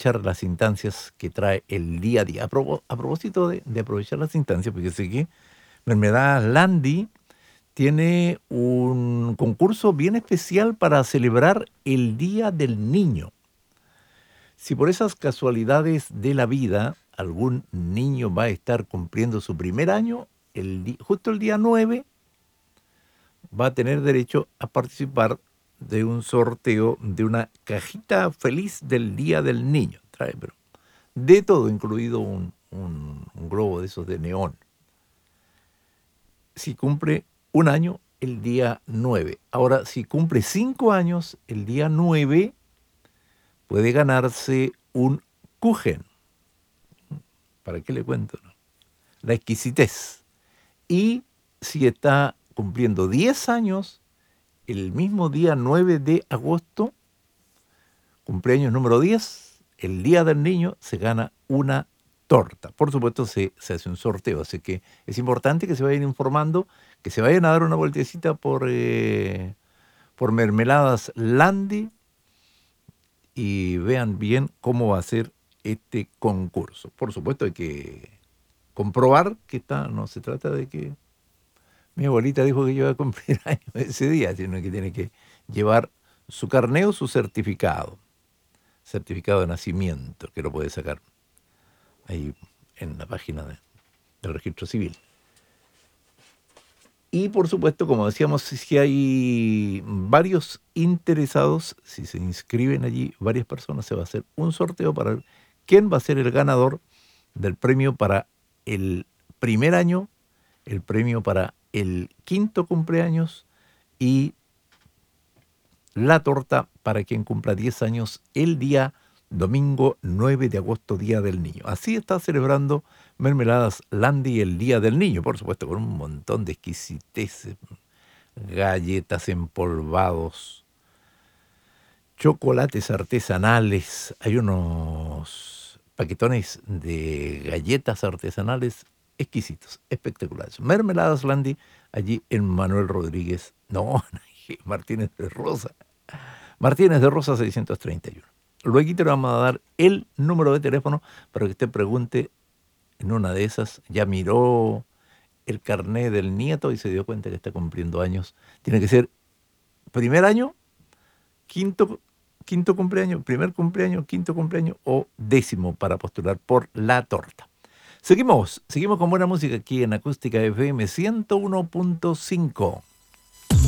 aprovechar las instancias que trae el día a día. A propósito de aprovechar las instancias, porque sé que Mermelada Landy tiene un concurso bien especial para celebrar el Día del Niño. Si por esas casualidades de la vida algún niño va a estar cumpliendo su primer año, justo el día 9 va a tener derecho a participar de un sorteo de una cajita feliz del Día del Niño. Trae, pero de todo, incluido un globo de esos de neón. Si cumple un año, el día 9. Ahora, si cumple 5 años, el día 9 puede ganarse un Kuchen. ¿Para qué le cuento? No? La exquisitez. Y si está cumpliendo 10 años, el mismo día 9 de agosto, cumpleaños número 10, el Día del Niño, se gana una torta. Por supuesto, se hace un sorteo, así que es importante que se vayan informando, que se vayan a dar una vueltecita por Mermeladas Landy y vean bien cómo va a ser este concurso. Por supuesto, hay que comprobar que no se trata de que mi abuelita dijo que yo iba a cumplir años ese día, sino que tiene que llevar su carné o su certificado de nacimiento, que lo puede sacar ahí en la página del registro civil. Y por supuesto, como decíamos, si hay varios interesados, si se inscriben allí varias personas, se va a hacer un sorteo para ver quién va a ser el ganador del premio para el primer año, el premio para el quinto cumpleaños y la torta para quien cumpla 10 años el día domingo 9 de agosto, Día del Niño. Así está celebrando Mermeladas Landy el Día del Niño, por supuesto, con un montón de exquisiteces, galletas empolvados, chocolates artesanales. Hay unos paquetones de galletas artesanales exquisitos, espectaculares. Mermeladas Landy, allí en Manuel Rodríguez, Martínez de Rosa. Martínez de Rosa 631. Luego te vamos a dar el número de teléfono para que usted pregunte en una de esas. Ya miró el carné del nieto y se dio cuenta que está cumpliendo años. Tiene que ser primer año, quinto cumpleaños, primer cumpleaños, quinto cumpleaños o 10º para postular por la torta. Seguimos con buena música aquí en Acústica FM 101.5.